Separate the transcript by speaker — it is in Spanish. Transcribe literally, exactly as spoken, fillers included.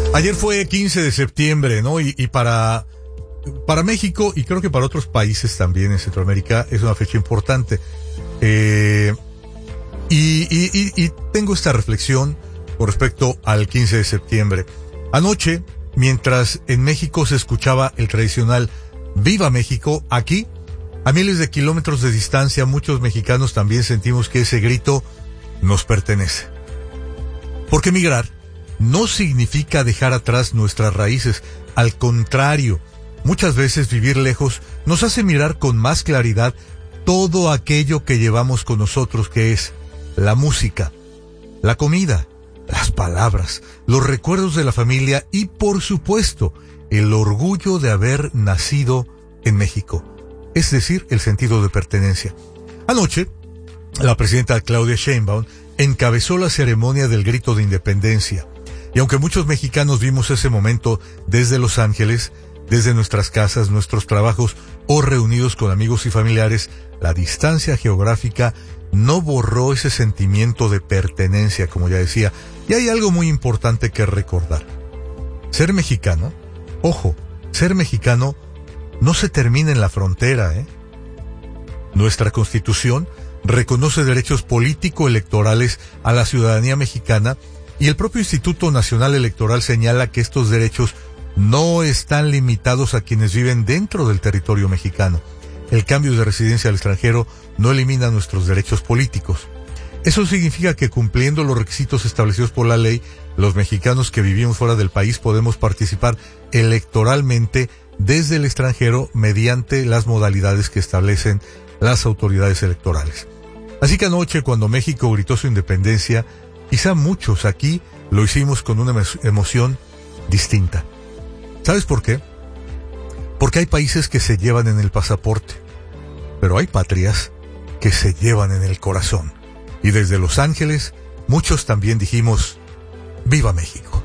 Speaker 1: Ayer fue quince de septiembre, ¿no? Y, y para, para México, y creo que para otros países también en Centroamérica, es una fecha importante. Eh, y, y, y, y tengo esta reflexión con respecto al quince de septiembre. Anoche, mientras en México se escuchaba el tradicional ¡Viva México!, aquí, a miles de kilómetros de distancia, muchos mexicanos también sentimos que ese grito nos pertenece. Porque migrar no significa dejar atrás nuestras raíces. Al contrario, muchas veces vivir lejos nos hace mirar con más claridad todo aquello que llevamos con nosotros, que es la música, la comida, las palabras, los recuerdos de la familia y, por supuesto, el orgullo de haber nacido en México, es decir, el sentido de pertenencia. Anoche, la presidenta Claudia Sheinbaum encabezó la ceremonia del grito de independencia. Y aunque muchos mexicanos vimos ese momento desde Los Ángeles, desde nuestras casas, nuestros trabajos o reunidos con amigos y familiares, la distancia geográfica no borró ese sentimiento de pertenencia, como ya decía. Y hay algo muy importante que recordar. Ser mexicano, ojo, ser mexicano no se termina en la frontera, ¿eh? Nuestra Constitución reconoce derechos político-electorales a la ciudadanía mexicana, y el propio Instituto Nacional Electoral señala que estos derechos no están limitados a quienes viven dentro del territorio mexicano. El cambio de residencia al extranjero no elimina nuestros derechos políticos. Eso significa que, cumpliendo los requisitos establecidos por la ley, los mexicanos que vivimos fuera del país podemos participar electoralmente desde el extranjero mediante las modalidades que establecen las autoridades electorales. Así que anoche, cuando México gritó su independencia, quizá muchos aquí lo hicimos con una emoción distinta. ¿Sabes por qué? Porque hay países que se llevan en el pasaporte, pero hay patrias que se llevan en el corazón. Y desde Los Ángeles, muchos también dijimos, ¡Viva México!